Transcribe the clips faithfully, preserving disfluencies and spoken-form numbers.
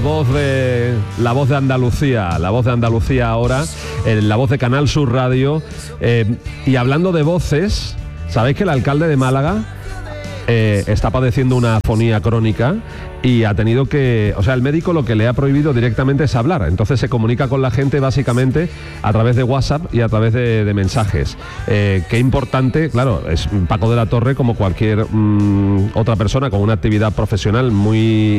voz de la voz de Andalucía, la voz de Andalucía ahora, eh, la voz de Canal Sur Radio. Eh, y hablando de voces, ¿sabéis que el alcalde de Málaga eh, está padeciendo una afonía crónica? Y ha tenido que... O sea, el médico lo que le ha prohibido directamente es hablar. Entonces se comunica con la gente básicamente a través de WhatsApp y a través de, de mensajes. Eh, qué importante, claro, es Paco de la Torre, como cualquier mmm, otra persona con una actividad profesional muy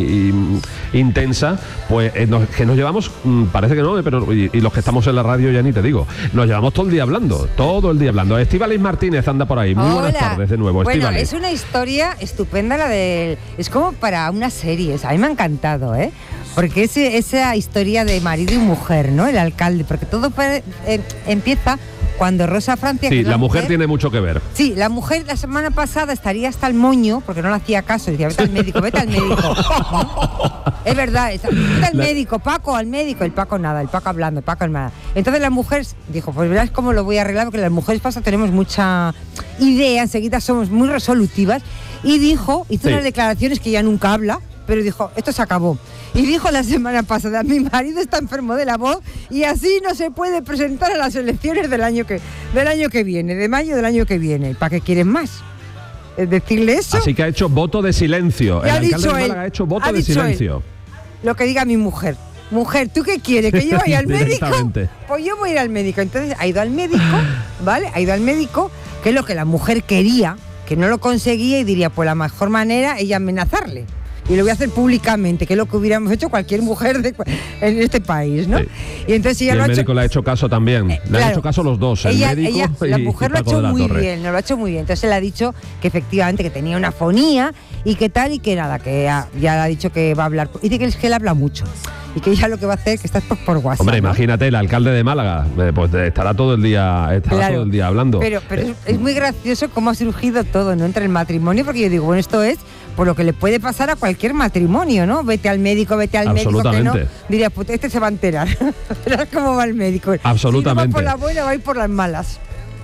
y, intensa, pues eh, nos, que nos llevamos, mmm, parece que no, pero y, y los que estamos en la radio ya ni te digo, nos llevamos todo el día hablando, todo el día hablando. Estíbaliz Martínez anda por ahí. Muy Hola. Buenas tardes de nuevo, Bueno, Estíbaliz. es una historia estupenda la del... Es como para una serie. A mí me ha encantado, ¿eh? Porque es esa historia de marido y mujer, ¿no? El alcalde, porque todo puede, eh, empieza cuando Rosa Francia... Sí, que la, la mujer, mujer tiene mucho que ver. Sí, la mujer la semana pasada estaría hasta el moño, porque no le hacía caso, decía, vete al médico, vete al médico. ¿No? Es verdad, vete al la... médico, Paco, al médico, el Paco nada, el Paco hablando, el Paco nada. Entonces la mujer dijo, pues verás cómo lo voy a arreglar, porque las mujeres pasa tenemos mucha idea, enseguida somos muy resolutivas, y dijo, hizo sí. unas declaraciones que ella nunca habla, pero dijo, esto se acabó. Y dijo la semana pasada, mi marido está enfermo de la voz y así no se puede presentar a las elecciones del año que, del año que viene, de mayo del año que viene. ¿Para qué quieren más? ¿Es decirle eso? Así que ha hecho voto de silencio. El ha alcalde dicho de Málaga él, ha hecho voto ha de dicho silencio. Él, lo que diga mi mujer. Mujer, ¿tú qué quieres? ¿Que yo vaya al médico? Pues yo voy a ir al médico. Entonces ha ido al médico, ¿vale? Ha ido al médico, que es lo que la mujer quería, que no lo conseguía y diría, pues la mejor manera es amenazarle. Y lo voy a hacer públicamente, que es lo que hubiéramos hecho cualquier mujer de, en este país, ¿no? Sí. Y entonces ella y el lo ha médico hecho, le ha hecho caso también. Eh, le claro, han hecho caso los dos, ella, el médico ella, y la mujer y lo ha Paco hecho de la muy Torre. bien, lo ha hecho muy bien. Entonces le ha dicho que efectivamente que tenía una afonía y que tal y que nada, que ya, ya le ha dicho que va a hablar. Y dice que, es que él habla mucho. Y que ella lo que va a hacer es que estás por, por WhatsApp. Hombre, ¿no? imagínate, el alcalde de Málaga, eh, pues estará todo el día, estará claro, todo el día hablando. Pero, pero es, es muy gracioso cómo ha surgido todo, ¿no? Entre el matrimonio, porque yo digo, bueno, esto es por lo que le puede pasar a cualquier matrimonio, ¿no? Vete al médico, vete al médico, que no. Diría, pues este se va a enterar. Verás cómo va el médico. Absolutamente. Si no va por la buena, va a ir por las malas.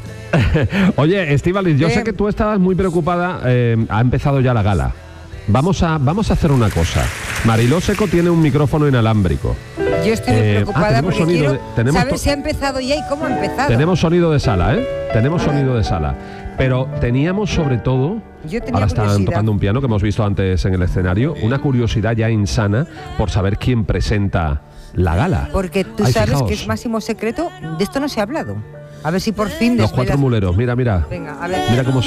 Oye, Estíbaliz, yo eh, sé que tú estabas muy preocupada, eh, ha empezado ya la gala. Vamos a, vamos a hacer una cosa. Mariló Seco tiene un micrófono inalámbrico. Yo estoy muy preocupada eh, ah, porque quiero de, tenemos saber si ha empezado ya y cómo ha empezado. Tenemos sonido de sala, ¿eh? Tenemos sonido de sala. Pero teníamos sobre todo, Yo tenía ahora están curiosidad. tocando un piano que hemos visto antes en el escenario, una curiosidad ya insana por saber quién presenta la gala. Porque tú Ay, sabes fijaos. que es máximo secreto, de esto no se ha hablado. A ver si por fin... Los cuatro muleros, mira, mira. Venga, a ver. Mira cómo